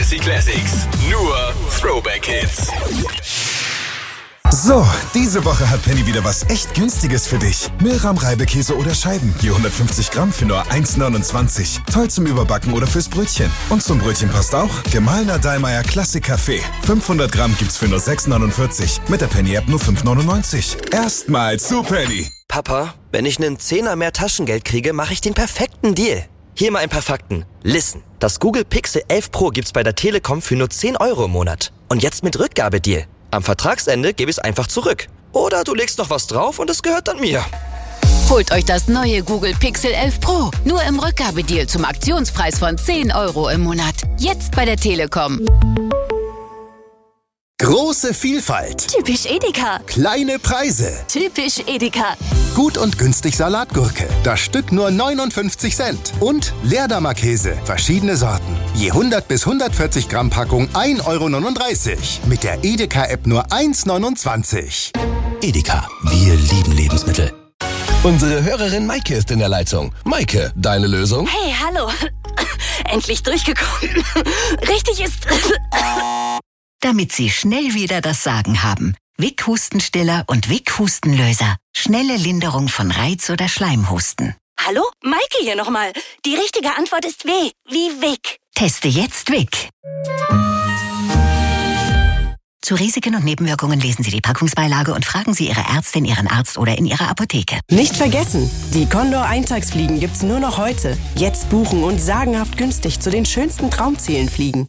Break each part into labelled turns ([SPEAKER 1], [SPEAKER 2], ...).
[SPEAKER 1] Fantasy Classics. Nur Throwback Hits.
[SPEAKER 2] So, diese Woche hat Penny wieder was echt Günstiges für dich. Milram-Reibekäse oder Scheiben, je 150 Gramm für nur 1,29. Toll zum Überbacken oder fürs Brötchen. Und zum Brötchen passt auch gemahlener Dallmayr Klassik Kaffee. 500 Gramm gibt's für nur 6,49. Mit der Penny-App nur 5,99. Erstmal zu Penny.
[SPEAKER 3] Papa, wenn ich einen Zehner mehr Taschengeld kriege, mache ich den perfekten Deal. Hier mal ein paar Fakten. Listen, das Google Pixel 11 Pro gibt's bei der Telekom für nur 10 € im Monat. Und jetzt mit Rückgabedeal. Am Vertragsende gebe ich es einfach zurück. Oder du legst noch was drauf und es gehört dann mir.
[SPEAKER 4] Holt euch das neue Google Pixel 11 Pro. Nur im Rückgabedeal zum Aktionspreis von 10 € im Monat. Jetzt bei der Telekom.
[SPEAKER 5] Große Vielfalt.
[SPEAKER 6] Typisch Edeka.
[SPEAKER 5] Kleine Preise.
[SPEAKER 6] Typisch Edeka.
[SPEAKER 5] Gut und günstig Salatgurke. Das Stück nur 59 Cent. Und Leerdammer-Käse. Verschiedene Sorten. Je 100 bis 140 Gramm Packung 1,39 €. Mit der Edeka-App nur 1,29 €.
[SPEAKER 7] Edeka. Wir lieben Lebensmittel. Unsere Hörerin Maike ist in der Leitung. Maike, deine Lösung?
[SPEAKER 6] Hey, hallo. Endlich durchgekommen. Richtig ist...
[SPEAKER 8] Damit Sie schnell wieder das Sagen haben. Vic Hustenstiller und Vic Hustenlöser. Schnelle Linderung von Reiz- oder Schleimhusten.
[SPEAKER 6] Hallo? Maike hier nochmal. Die richtige Antwort ist W. Wie Vic.
[SPEAKER 8] Teste jetzt Vic. Zu Risiken und Nebenwirkungen lesen Sie die Packungsbeilage und fragen Sie Ihre Ärztin, Ihren Arzt oder in Ihrer Apotheke.
[SPEAKER 9] Nicht vergessen, die Condor-Eintagsfliegen gibt's nur noch heute. Jetzt buchen und sagenhaft günstig zu den schönsten Traumzielen fliegen.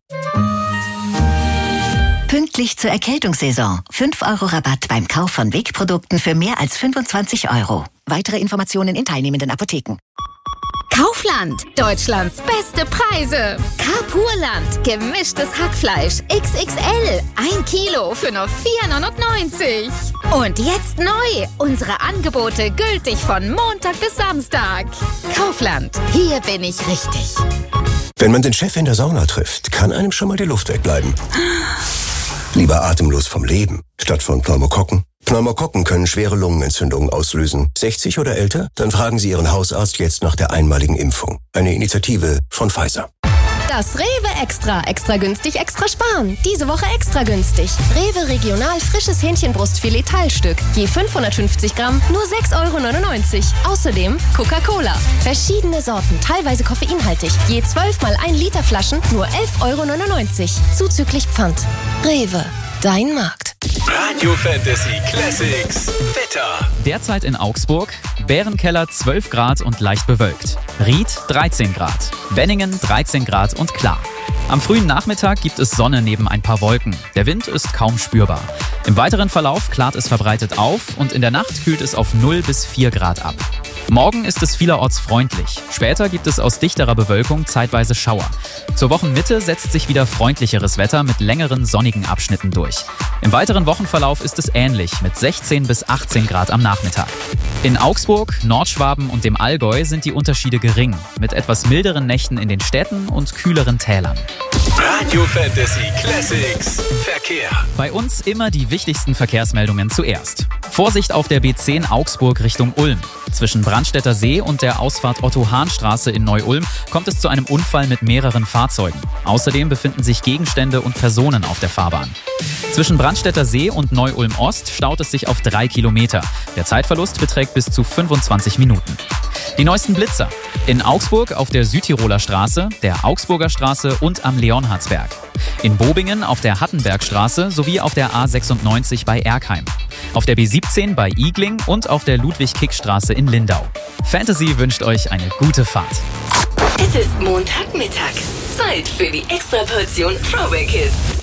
[SPEAKER 8] Pünktlich zur Erkältungssaison. 5 € Rabatt beim Kauf von Vic-Produkten für mehr als 25 €. Weitere Informationen in teilnehmenden Apotheken.
[SPEAKER 10] Kaufland, Deutschlands beste Preise. Carpurland, gemischtes Hackfleisch XXL, 1 Kilo für nur 4,99 €. Und jetzt neu, unsere Angebote gültig von Montag bis Samstag. Kaufland, hier bin ich richtig.
[SPEAKER 7] Wenn man den Chef in der Sauna trifft, kann einem schon mal die Luft wegbleiben. Lieber atemlos vom Leben, statt von Pneumokokken. Pneumokokken können schwere Lungenentzündungen auslösen. 60 oder älter? Dann fragen Sie Ihren Hausarzt jetzt nach der einmaligen Impfung. Eine Initiative von Pfizer.
[SPEAKER 11] Das Rewe Extra. Extra günstig, extra sparen. Diese Woche extra günstig. Rewe Regional frisches Hähnchenbrustfilet Teilstück. Je 550 Gramm, nur 6,99 €. Außerdem Coca-Cola. Verschiedene Sorten, teilweise koffeinhaltig. Je 12 mal 1 Liter Flaschen, nur 11,99 €. Zuzüglich Pfand. Rewe. Dein Markt.
[SPEAKER 1] Radio Fantasy Classics. Wetter.
[SPEAKER 12] Derzeit in Augsburg, Bärenkeller 12 Grad und leicht bewölkt. Ried 13 Grad. Benningen 13 Grad und klar. Am frühen Nachmittag gibt es Sonne neben ein paar Wolken. Der Wind ist kaum spürbar. Im weiteren Verlauf klart es verbreitet auf und in der Nacht kühlt es auf 0 bis 4 Grad ab. Morgen ist es vielerorts freundlich. Später gibt es aus dichterer Bewölkung zeitweise Schauer. Zur Wochenmitte setzt sich wieder freundlicheres Wetter mit längeren sonnigen Abschnitten durch. Im weiteren Wochenverlauf ist es ähnlich mit 16 bis 18 Grad am Nachmittag. In Augsburg, Nordschwaben und dem Allgäu sind die Unterschiede gering, mit etwas milderen Nächten in den Städten und kühleren Tälern.
[SPEAKER 1] Radio Fantasy Classics. Verkehr.
[SPEAKER 12] Bei uns immer die wichtigsten Verkehrsmeldungen zuerst. Vorsicht auf der B10 Augsburg Richtung Ulm. Zwischen Brandstätter See und der Ausfahrt Otto-Hahn-Straße in Neu-Ulm kommt es zu einem Unfall mit mehreren Fahrzeugen. Außerdem befinden sich Gegenstände und Personen auf der Fahrbahn. Zwischen Brandstätter See und Neu-Ulm Ost staut es sich auf 3 Kilometer. Der Zeitverlust beträgt bis zu 25 Minuten. Die neuesten Blitzer. In Augsburg auf der Südtiroler Straße, der Augsburger Straße und am Leonhardsberg. In Bobingen auf der Hattenbergstraße sowie auf der A96 bei Erkheim. Auf der B17 bei Igling und auf der Ludwig-Kick-Straße in Lindau. Fantasy wünscht euch eine gute Fahrt.
[SPEAKER 13] Es ist Montagmittag. Zeit für die Extraportion Throwback Hits.